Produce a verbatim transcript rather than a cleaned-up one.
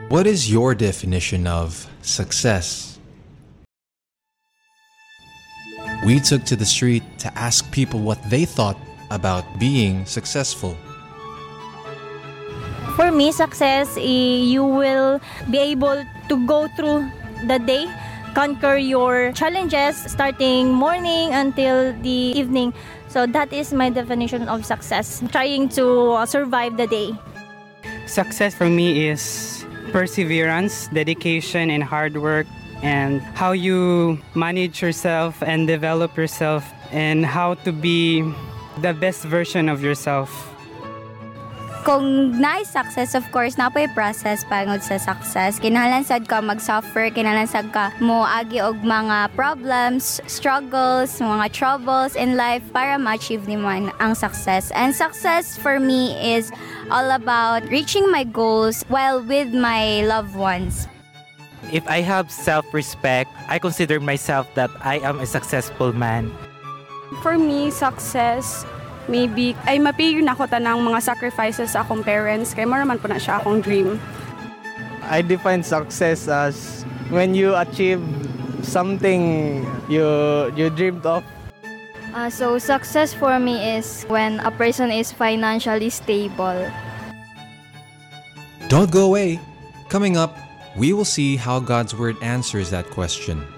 What is your definition of success? We took to the street to ask people what they thought about being successful. For me, success, eh, you will be able to go through the day, conquer your challenges starting morning until the evening. So that is my definition of success, trying to survive the day. Success for me is perseverance, dedication, and hard work, and how you manage yourself and develop yourself, and how to be the best version of yourself. Kung nice success, of course, na po yung process pangod sa success. Kinahanglan sad ka mag-suffer, kinahanglan sad ka mo agi og mga problems, struggles, mga troubles in life para ma-achieve naman ang success. And success for me is all about reaching my goals while with my loved ones. If I have self-respect, I consider myself that I am a successful man. For me, success, maybe ay mapigil na ko tanang mga sacrifices sa akong parents kaya maraman po na siya akong dream. I define success as when you achieve something you you dreamed of. Uh, so success for me is when a person is financially stable. Don't go away. Coming up, we will see how God's Word answers that question.